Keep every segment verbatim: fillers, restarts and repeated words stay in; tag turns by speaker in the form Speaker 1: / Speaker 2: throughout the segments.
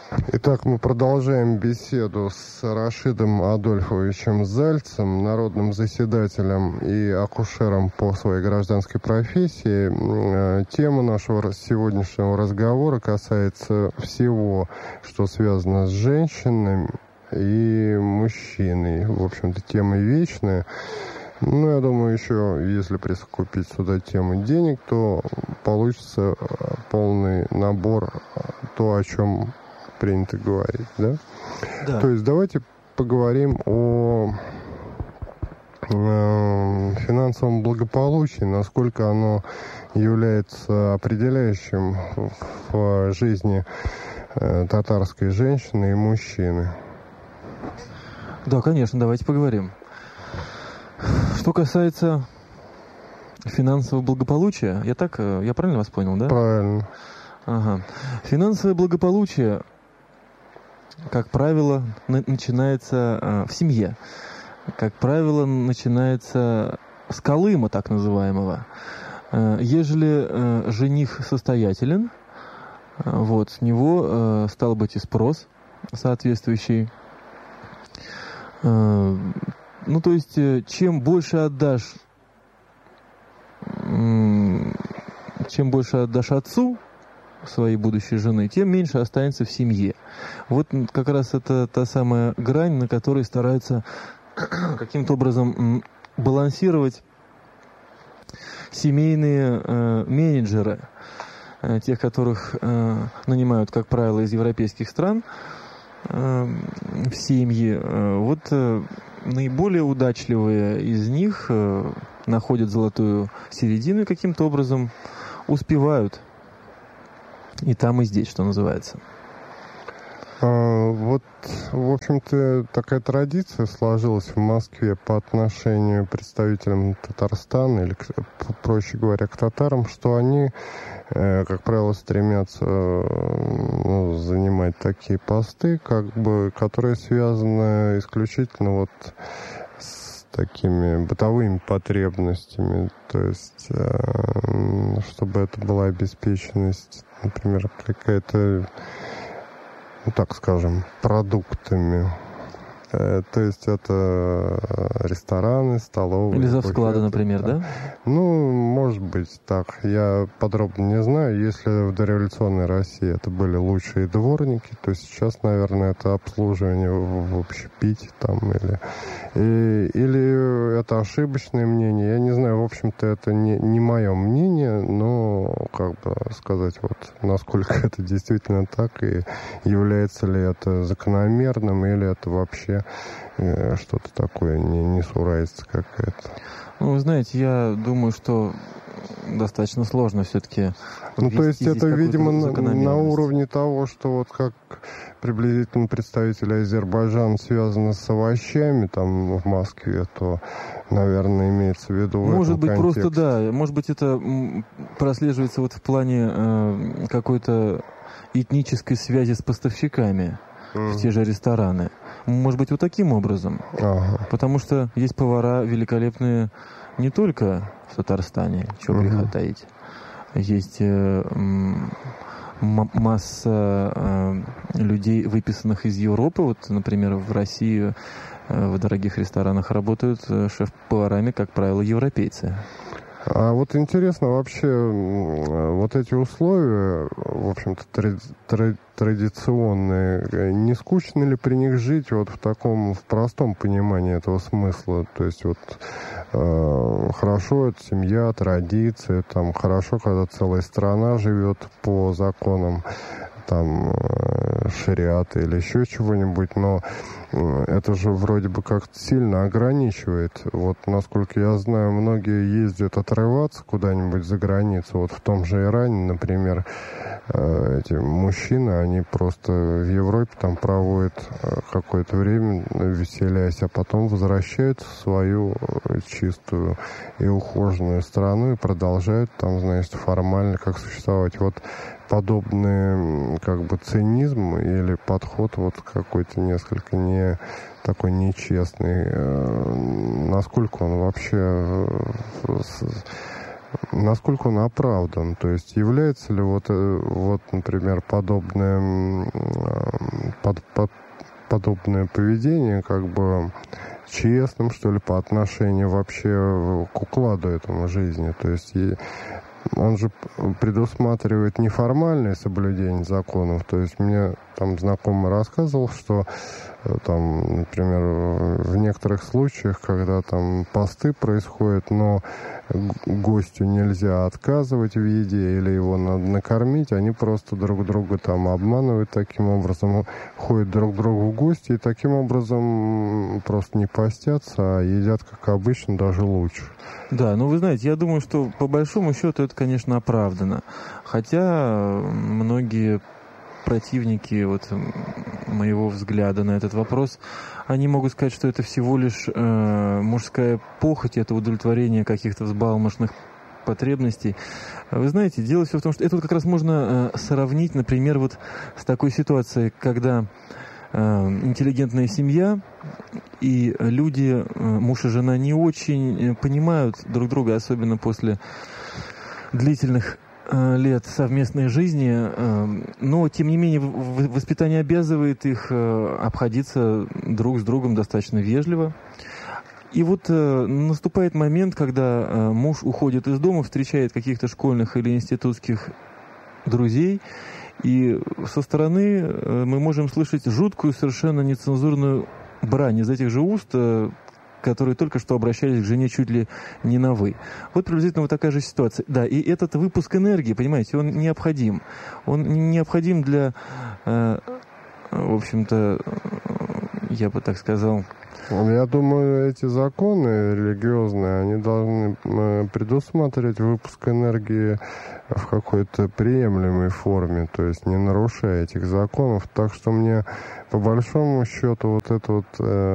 Speaker 1: Итак, мы продолжаем беседу с Рашидом Адольфовичем Зальцем, народным заседателем и акушером по своей гражданской профессии. Тема нашего сегодняшнего разговора касается всего, что связано с женщинами и мужчиной. В общем-то, тема вечная. Ну, я думаю, еще, если присовокупить сюда тему денег, то получится полный набор, то, о чем принято говорить, да?
Speaker 2: Да.
Speaker 1: То есть давайте поговорим о э, финансовом благополучии, насколько оно является определяющим в жизни э, татарской женщины и мужчины.
Speaker 2: Да, конечно, давайте поговорим. Что касается финансового благополучия, я так, я правильно вас понял, да?
Speaker 1: Правильно.
Speaker 2: Ага. Финансовое благополучие, как правило, на- начинается э, в семье. Как правило, начинается с колыма, так называемого. Э, ежели э, жених состоятелен, э, вот, с него э, стал быть и спрос соответствующий. Э, ну, то есть, э, чем больше отдашь, э, чем больше отдашь отцу своей будущей жены, тем меньше останется в семье. Вот как раз это та самая грань, на которой стараются каким-то образом балансировать семейные э, менеджеры, э, тех, которых э, нанимают, как правило, из европейских стран э, в семьи. Э, вот э, наиболее удачливые из них э, находят золотую середину и каким-то образом успевают и там, и здесь, что называется.
Speaker 1: А, вот, в общем-то, такая традиция сложилась в Москве по отношению к представителям Татарстана, или, проще говоря, к татарам, что они, э, как правило, стремятся э, ну, занимать такие посты, как бы, которые связаны исключительно вот с такими бытовыми потребностями, то есть, э, чтобы это была обеспеченность, например, какая-то, ну, так скажем, продуктами. Э, то есть это рестораны, столовые.
Speaker 2: Или завсклады,
Speaker 1: буфеты,
Speaker 2: например, да?
Speaker 1: Ну, может быть так. Я подробно не знаю. Если в дореволюционной России это были лучшие дворники, то сейчас, наверное, это обслуживание в, в общепите там или... И, или это ошибочное мнение. Я не знаю, в общем-то, это не, не мое мнение, но, как бы сказать, вот, насколько это действительно так, и является ли это закономерным, или это вообще э, что-то такое не, несуразица какая-то.
Speaker 2: Ну, вы знаете, я думаю, что достаточно сложно все-таки.
Speaker 1: Ну, то есть это, видимо, на, на уровне того, что вот как приблизительно представители Азербайджана связаны с овощами там в Москве, то, наверное, имеется в виду в
Speaker 2: Может быть,
Speaker 1: контексте.
Speaker 2: просто да. Может быть, это прослеживается вот в плане э, какой-то этнической связи с поставщиками mm. в те же рестораны. Может быть, вот таким образом.
Speaker 1: Ага.
Speaker 2: Потому что есть повара великолепные не только в Татарстане, чего греха mm-hmm. таить. Есть э, м- масса э, людей, выписанных из Европы. Вот, например, в России э, в дорогих ресторанах работают э, шеф-поварами, как правило, европейцы.
Speaker 1: А вот интересно вообще, вот эти условия, в общем-то, тради- тради- традиционные, не скучно ли при них жить вот в таком, в простом понимании этого смысла? То есть вот э, хорошо, это семья, традиции, там хорошо, когда целая страна живет по законам там шариата или еще чего-нибудь, но это же вроде бы как-то сильно ограничивает. Вот, насколько я знаю, многие ездят отрываться куда-нибудь за границу. Вот в том же Иране, например, эти мужчины, они просто в Европе там проводят какое-то время, веселясь, а потом возвращаются в свою чистую и ухоженную страну и продолжают там, значит, формально как существовать. Вот подобный как бы цинизм или подход вот какой-то несколько не такой нечестный, насколько он вообще насколько он оправдан? То есть является ли вот, вот например, подобное, под, под, подобное поведение как бы честным, что ли, по отношению вообще к укладу этому жизни? То есть он же предусматривает неформальное соблюдение законов. То есть мне там знакомый рассказывал, что там, например, в некоторых случаях, когда там посты происходят, но гостю нельзя отказывать в еде или его надо накормить, они просто друг друга там обманывают таким образом, ходят друг к другу в гости и таким образом просто не постятся, а едят, как обычно, даже лучше.
Speaker 2: Да, ну вы знаете, я думаю, что по большому счету это, конечно, оправдано. Хотя многие противники вот моего взгляда на этот вопрос, они могут сказать, что это всего лишь э, мужская похоть, это удовлетворение каких-то взбалмошных потребностей. Вы знаете, дело все в том, что это вот как раз можно э, сравнить, например, вот с такой ситуацией, когда э, интеллигентная семья и люди, э, муж и жена, не очень понимают друг друга, особенно после длительных лет совместной жизни, но, тем не менее, воспитание обязывает их обходиться друг с другом достаточно вежливо. И вот наступает момент, когда муж уходит из дома, встречает каких-то школьных или институтских друзей, и со стороны мы можем слышать жуткую, совершенно нецензурную брань из этих же уст, которые только что обращались к жене чуть ли не на «вы». Вот приблизительно вот такая же ситуация. Да, и этот выпуск энергии, понимаете, он необходим. Он необходим для, э, в общем-то, я бы так сказал...
Speaker 1: Я думаю, эти законы религиозные, они должны предусматривать выпуск энергии в какой-то приемлемой форме, то есть не нарушая этих законов. Так что мне, по большому счету, вот это вот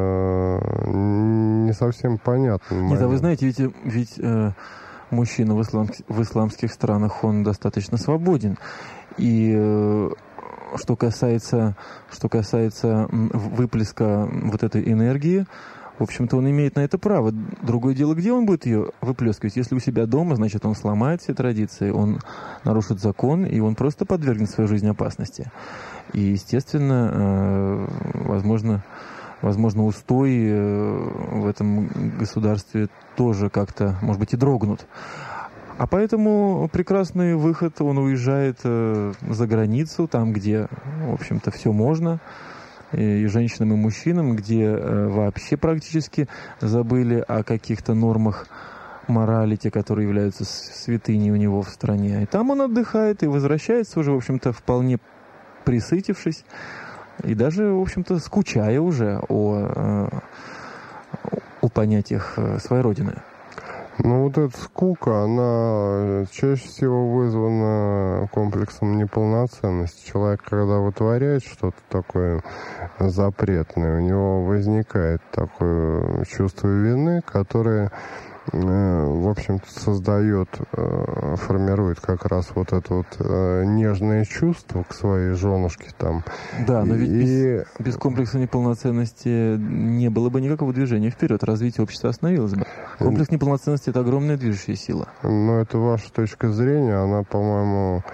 Speaker 1: э, не совсем понятно.
Speaker 2: Нет, а вы знаете, ведь, ведь э, мужчина в, ислам, в исламских странах, он достаточно свободен. И... Э, Что касается, что касается выплеска вот этой энергии, в общем-то, он имеет на это право. Другое дело, где он будет ее выплескивать. Если у себя дома, значит, он сломает все традиции, он нарушит закон, и он просто подвергнет свою жизнь опасности. И, естественно, возможно, возможно, устои в этом государстве тоже как-то, может быть, и дрогнут. А поэтому прекрасный выход, он уезжает э, за границу, там, где, в общем-то, все можно, и, и женщинам, и мужчинам, где э, вообще практически забыли о каких-то нормах морали, те, которые являются святыней у него в стране. И там он отдыхает и возвращается уже, в общем-то, вполне присытившись, и даже, в общем-то, скучая уже о, э, о понятиях своей родины.
Speaker 1: Ну, вот эта скука, она чаще всего вызвана комплексом неполноценности. Человек, когда вытворяет что-то такое запретное, у него возникает такое чувство вины, которое, в общем-то, создает, формирует как раз вот это вот нежное чувство к своей женушке там.
Speaker 2: Да, но ведь
Speaker 1: и...
Speaker 2: без, без комплекса неполноценности не было бы никакого движения вперед, развитие общества остановилось бы. Комплекс неполноценности — это огромная движущая сила.
Speaker 1: Но это ваша точка зрения, она, по-моему,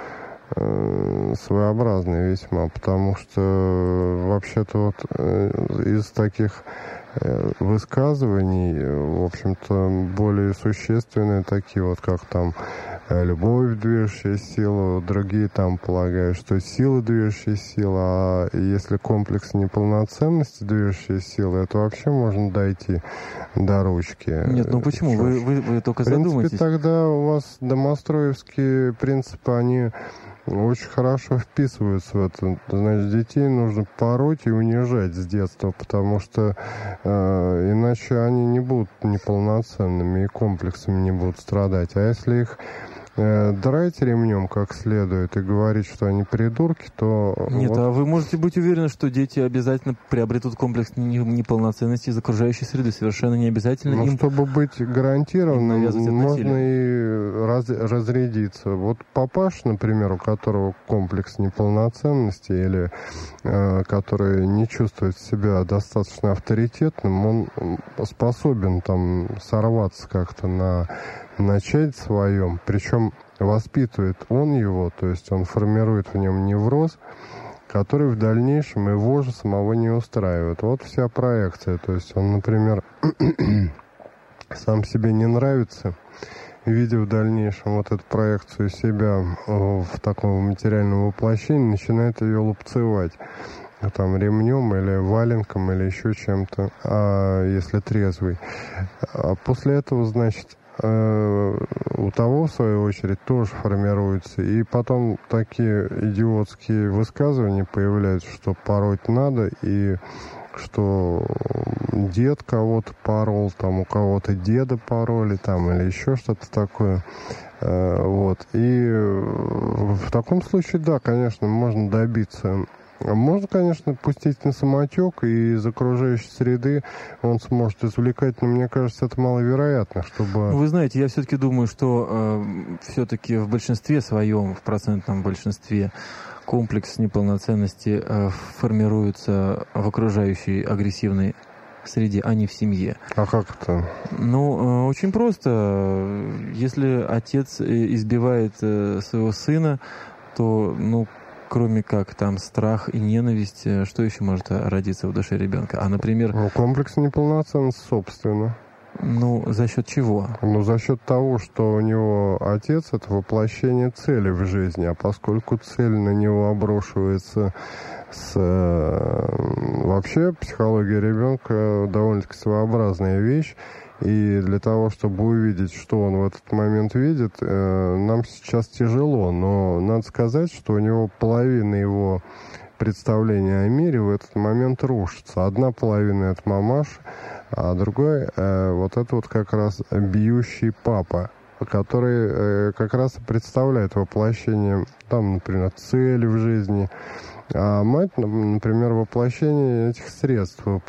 Speaker 1: своеобразная весьма, потому что вообще-то вот из таких высказываний, в общем-то, более существенные такие вот, как там любовь движущая сила, другие там полагают, что сила движущая сила, а если комплекс неполноценности движущая сила, это вообще можно дойти до ручки.
Speaker 2: Нет, ну почему? Вы, вы, вы только задумайтесь.
Speaker 1: В принципе, тогда у вас домостроевские принципы, они очень хорошо вписываются в это. Значит, детей нужно пороть и унижать с детства, потому что э, иначе они не будут неполноценными и комплексами не будут страдать. А если их э, драть ремнем как следует и говорить, что они придурки, то...
Speaker 2: Нет,
Speaker 1: вот...
Speaker 2: а вы можете быть уверены, что дети обязательно приобретут комплекс неполноценности из окружающей среды. Совершенно не обязательно
Speaker 1: Но
Speaker 2: им...
Speaker 1: чтобы быть гарантированным, можно и раз, разрядиться. Вот папаш, например, у которого комплекс неполноценности или э, который не чувствует себя достаточно авторитетным, он способен там сорваться как-то на начать в своем, причем воспитывает он его, то есть он формирует в нем невроз, который в дальнейшем его же самого не устраивает. Вот вся проекция. То есть он, например, сам себе не нравится, видя в дальнейшем вот эту проекцию себя в таком материальном воплощении, начинает ее лупцевать. Там ремнем или валенком или еще чем-то, а если трезвый. А после этого, значит, у того, в свою очередь, тоже формируется. И потом такие идиотские высказывания появляются, что пороть надо, и что дед кого-то порол, там у кого-то деда пороли, там, или еще что-то такое. Вот. И в таком случае, да, конечно, можно добиться. Можно, конечно, пустить на самотек, и из окружающей среды он сможет извлекать, но мне кажется, это маловероятно, чтобы...
Speaker 2: Вы знаете, я все-таки думаю, что э, все-таки в большинстве своем, в процентном большинстве, комплекс неполноценности э, формируется в окружающей агрессивной среде, а не в семье.
Speaker 1: А как это?
Speaker 2: Ну, э, очень просто. Если отец избивает э, своего сына, то, ну, кроме как там страх и ненависть, что еще может родиться в душе ребенка? А, например...
Speaker 1: Ну, комплекс неполноценности, собственно.
Speaker 2: Ну, за счет чего?
Speaker 1: Ну, за счет того, что у него отец — это воплощение цели в жизни, а поскольку цель на него обрушивается с... Вообще, психология ребенка довольно-таки своеобразная вещь. И для того, чтобы увидеть, что он в этот момент видит, э, нам сейчас тяжело. Но надо сказать, что у него половина его представления о мире в этот момент рушится. Одна половина — это мамаша, а другой э, вот это вот как раз бьющий папа, который э, как раз и представляет воплощение, там, например, цели в жизни, а мать, например, воплощение этих средств